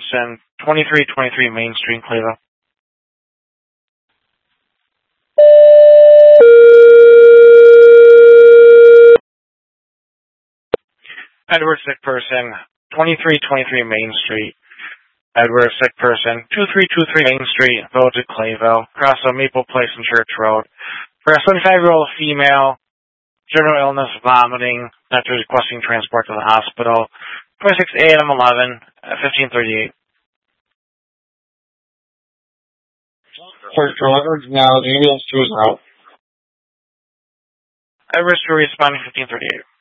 person, 2323 Main Street, Cleveland. Edward, sick person, 2323 Main Street. Edward, sick person, 2323 Main Street, Village of Clayville, across on Maple Place and Church Road. For a 75-year-old female, general illness, vomiting, after requesting transport to the hospital. 26 a.m. 11 at 1538. Church Road, now the ambulance 2 is out. Edward, responding 1538.